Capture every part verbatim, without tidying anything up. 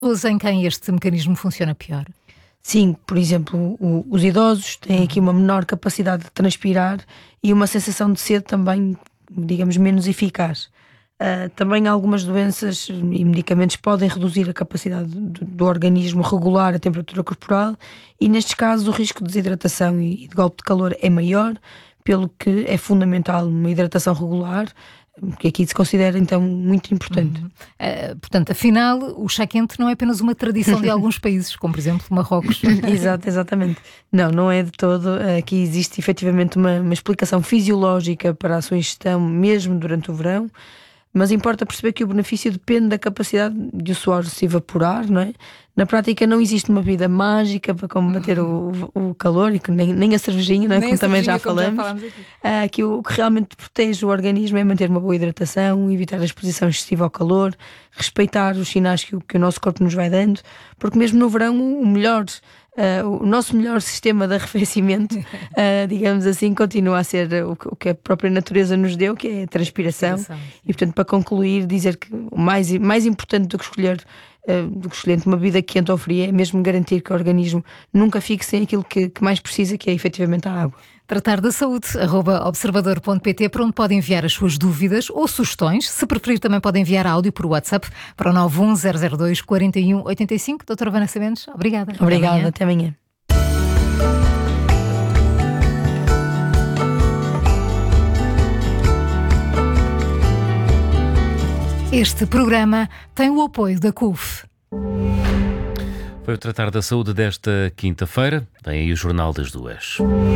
pessoas em quem este mecanismo funciona pior? Sim, por exemplo, o, os idosos têm aqui uma menor capacidade de transpirar e uma sensação de sede também, digamos, menos eficaz. Uh, também algumas doenças e medicamentos podem reduzir a capacidade do, do organismo regular a temperatura corporal e nestes casos o risco de desidratação e de golpe de calor é maior, pelo que é fundamental uma hidratação regular, que aqui se considera então muito importante. Uhum. Uh, portanto, afinal, o chá quente não é apenas uma tradição de alguns países, como por exemplo Marrocos. Exato, exatamente. Não, não é de todo. Aqui existe efetivamente uma, uma explicação fisiológica para a sua ingestão mesmo durante o verão. Mas importa perceber que o benefício depende da capacidade de o suor se evaporar, não é? Na prática não existe uma bebida mágica para combater o, o calor, e que nem, nem a cervejinha, não é? Como também já falamos. Já falamos aqui. Ah, que o, o que realmente protege o organismo é manter uma boa hidratação, evitar a exposição excessiva ao calor, respeitar os sinais que o, que o nosso corpo nos vai dando, porque mesmo no verão o melhor... Uh, o nosso melhor sistema de arrefecimento, uh, digamos assim, continua a ser o que, o que a própria natureza nos deu, que é a transpiração. E portanto, para concluir, dizer que o mais, mais importante do que escolher uh, do que escolher uma bebida quente ou fria é mesmo garantir que o organismo nunca fique sem aquilo que, que mais precisa, que é efetivamente a água. Tratar da saúde, arroba observador ponto pt, para onde pode enviar as suas dúvidas ou sugestões. Se preferir, também pode enviar áudio por WhatsApp para o nove um zero zero dois quatro um oito cinco. Doutora Vanessa Mendes, obrigada. Obrigada, até amanhã. Este programa tem o apoio da C U F. Foi o Tratar da Saúde desta quinta-feira. Tem aí o Jornal das Duas.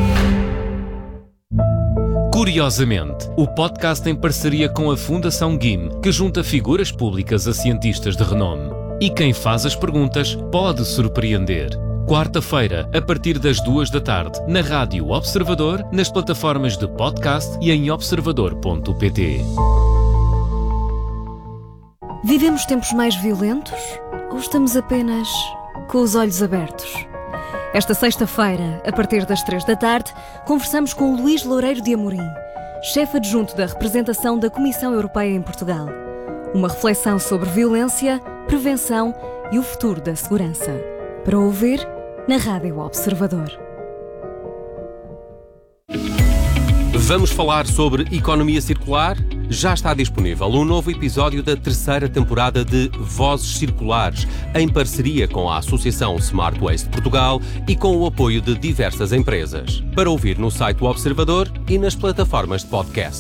Curiosamente, o podcast em parceria com a Fundação G I M, que junta figuras públicas a cientistas de renome. E quem faz as perguntas pode surpreender. Quarta-feira, a partir das duas da tarde, na Rádio Observador, nas plataformas de podcast e em observador ponto pt. Vivemos tempos mais violentos ou estamos apenas com os olhos abertos? Esta sexta-feira, a partir das três da tarde, conversamos com o Luís Loureiro de Amorim, chefe adjunto da representação da Comissão Europeia em Portugal. Uma reflexão sobre violência, prevenção e o futuro da segurança. Para ouvir na Rádio Observador. Vamos falar sobre economia circular? Já está disponível um novo episódio da terceira temporada de Vozes Circulares, em parceria com a Associação Smart Waste Portugal e com o apoio de diversas empresas. Para ouvir no site do Observador e nas plataformas de podcast.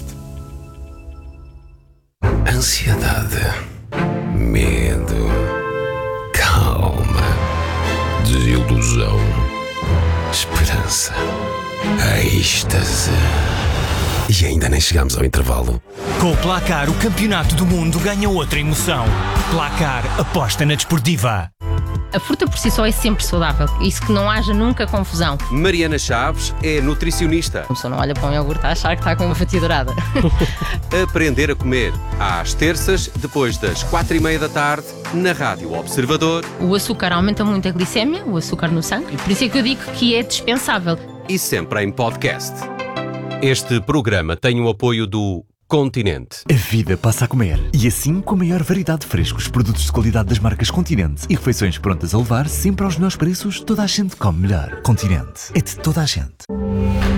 Ansiedade, medo, calma, desilusão, esperança, êxtase. E ainda nem chegamos ao intervalo. Com o Placar, o campeonato do mundo ganha outra emoção. Placar, aposta na desportiva. A fruta por si só é sempre saudável. Isso que não haja nunca confusão. Mariana Chaves é nutricionista. A pessoa não olha para um iogurte a achar que está com uma fatia dourada. Aprender a comer. Às terças, depois das quatro e meia da tarde, na Rádio Observador. O açúcar aumenta muito a glicémia, o açúcar no sangue. Por isso é que eu digo que é dispensável. E sempre em podcast. Este programa tem o apoio do Continente. A vida passa a comer. E assim, com a maior variedade de frescos, produtos de qualidade das marcas Continente e refeições prontas a levar sempre aos melhores preços, toda a gente come melhor. Continente. É de toda a gente.